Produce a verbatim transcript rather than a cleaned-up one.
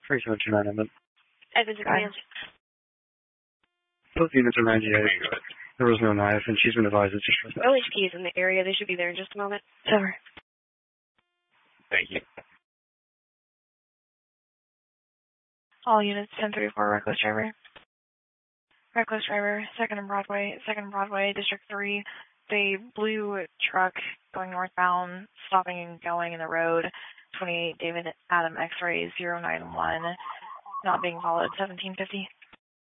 three seven two nine, but Evans advanced. Both units are ninety-eight. There was no knife, and she's been advised it's just... O H P is in the area. They should be there in just a moment. Over. Thank you. All units, ten thirty-four, reckless driver. Reckless driver, second and Broadway, second and Broadway, District three. The blue truck going northbound, stopping and going in the road. twenty-eight David Adam X-ray zero nine one, not being followed, seventeen fifty.